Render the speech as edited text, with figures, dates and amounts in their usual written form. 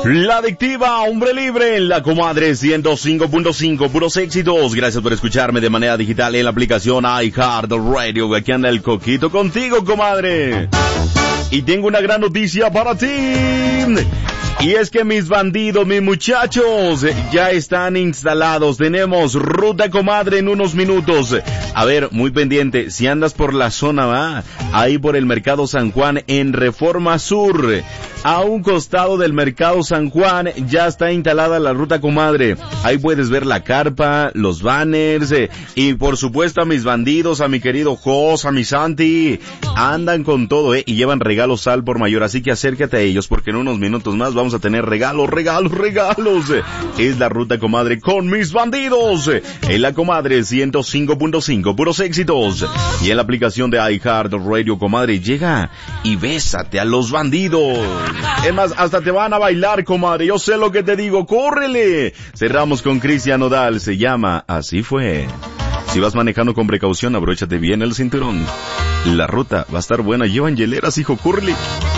La adictiva, hombre libre, la comadre 105.5, puros éxitos. Gracias por escucharme de manera digital en la aplicación iHeartRadio. Aquí anda el Coquito contigo, comadre. Y tengo una gran noticia para ti. Y es que mis bandidos, mis muchachos, ya están instalados. Tenemos ruta, comadre, en unos minutos. A ver, muy pendiente, si andas por la zona, ¿va? Ahí por el Mercado San Juan, en Reforma Sur. A un costado del Mercado San Juan, ya está instalada la ruta, comadre. Ahí puedes ver la carpa, los banners, y por supuesto a mis bandidos, a mi querido Jos, a mi Santi. Andan con todo, y llevan regalos al por mayor. Así que acércate a ellos, porque en unos minutos más vamos a tener regalos. Es la ruta, comadre, con mis bandidos. En la comadre 105.5, puros éxitos. Y en la aplicación de iHeartRadio, comadre, llega y bésate a los bandidos. Es más, hasta te van a bailar, comadre. Yo sé lo que te digo, córrele. Cerramos con Cristian Nodal, se llama Así Fue. Si vas manejando con precaución, abróchate bien el cinturón. La ruta va a estar buena. Llevan hieleras, hijo, córrele.